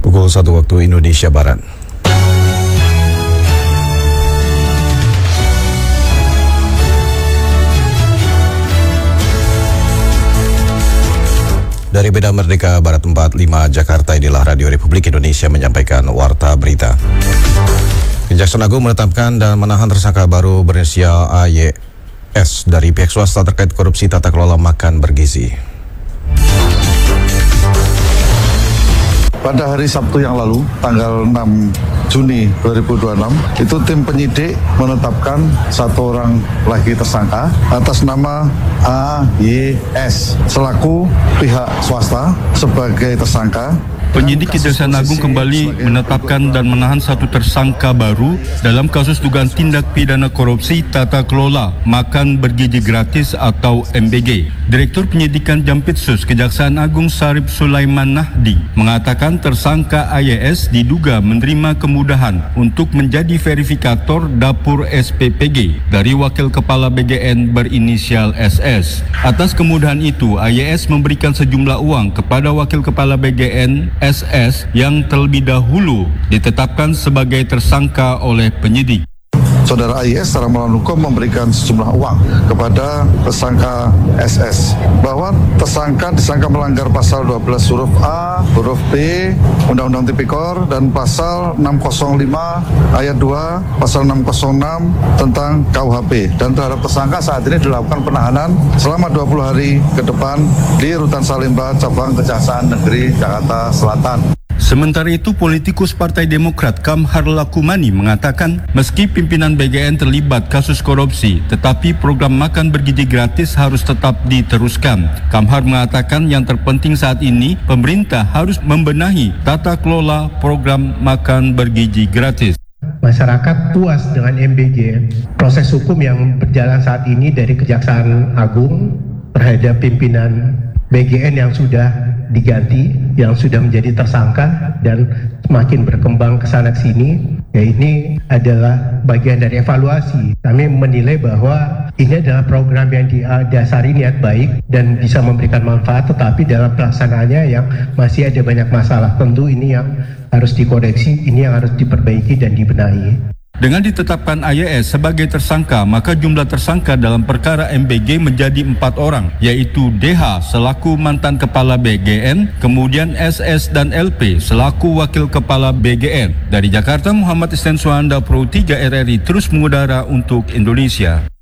Pukul 1 waktu Indonesia Barat. Dari Medan Merdeka Barat 45 Jakarta, inilah Radio Republik Indonesia menyampaikan warta berita. Kejaksaan Agung menetapkan dan menahan tersangka baru berinisial AYS dari pihak swasta terkait korupsi tata kelola makan bergizi. Pada hari Sabtu yang lalu, tanggal 6 Juni 2026, itu tim penyidik menetapkan satu orang lagi tersangka atas nama AYS selaku pihak swasta sebagai tersangka. Penyidik Kejaksaan Agung kembali menetapkan dan menahan satu tersangka baru dalam kasus dugaan tindak pidana korupsi tata kelola makan bergizi gratis atau MBG. Direktur Penyidikan Jampitsus Kejaksaan Agung Sarip Sulaiman Nahdi mengatakan tersangka AYS diduga menerima kemudahan untuk menjadi verifikator dapur SPPG dari Wakil Kepala BGN berinisial SS. Atas kemudahan itu, AYS memberikan sejumlah uang kepada Wakil Kepala BGN SS yang terlebih dahulu ditetapkan sebagai tersangka oleh penyidik. Saudara AYS secara melawan hukum memberikan sejumlah uang kepada tersangka SS bahwa tersangka disangka melanggar pasal 12 huruf A, huruf B, Undang-Undang Tipikor dan pasal 605 ayat 2, pasal 606 tentang KUHP, dan terhadap tersangka saat ini dilakukan penahanan selama 20 hari ke depan di Rutan Salemba, Cabang Kejaksaan Negeri Jakarta Selatan. Sementara itu, politikus Partai Demokrat Kamhar Lakumani mengatakan meski pimpinan BGN terlibat kasus korupsi, tetapi program makan bergizi gratis harus tetap diteruskan. Kamhar mengatakan yang terpenting saat ini pemerintah harus membenahi tata kelola program makan bergizi gratis. Masyarakat puas dengan MBG. Proses hukum yang berjalan saat ini dari Kejaksaan Agung terhadap pimpinan BGN yang sudah diganti, yang sudah menjadi tersangka dan semakin berkembang ke sana sini, ya ini adalah bagian dari evaluasi. Kami menilai bahwa ini adalah program yang didasari niat baik dan bisa memberikan manfaat, tetapi dalam pelaksanaannya yang masih ada banyak masalah. Tentu ini yang harus dikoreksi, ini yang harus diperbaiki dan dibenahi. Dengan ditetapkan AYS sebagai tersangka, maka jumlah tersangka dalam perkara MBG menjadi 4 orang, yaitu DH selaku mantan kepala BGN, kemudian SS dan LP selaku wakil kepala BGN. Dari Jakarta, Muhammad Isnan Suhanda, Pro 3 RRI terus mengudara untuk Indonesia.